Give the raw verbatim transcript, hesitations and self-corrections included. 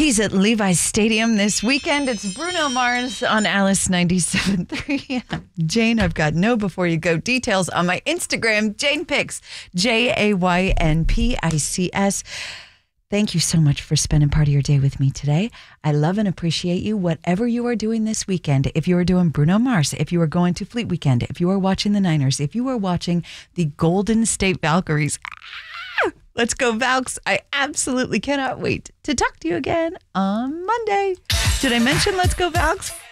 He's at Levi's Stadium this weekend. It's Bruno Mars on Alice ninety-seven point three. Jane, I've got no before you go details on my Instagram, Jane Picks, J A Y N P I C S. Thank you so much for spending part of your day with me today. I love and appreciate you, whatever you are doing this weekend. If you are doing Bruno Mars, if you are going to Fleet Weekend, if you are watching the Niners, if you are watching the Golden State Valkyries, ah, let's go Valks. I absolutely cannot wait to talk to you again on Monday. Did I mention let's go Valks?